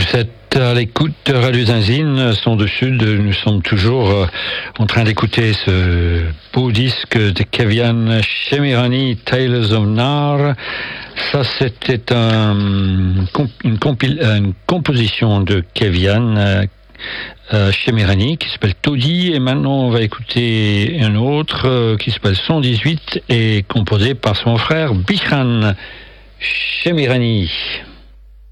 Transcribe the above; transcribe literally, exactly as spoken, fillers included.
Vous êtes à l'écoute de Radio Zinzine, son du Sud. Nous sommes toujours euh, en train d'écouter ce beau disque de Kevian Shemirani, Tales of Nar. Ça, c'était un, une, compil, une composition de Kevian euh, euh, Shemirani qui s'appelle Todi. Et maintenant, on va écouter un autre euh, qui s'appelle cent dix-huit et composé par son frère Bichan Shemirani.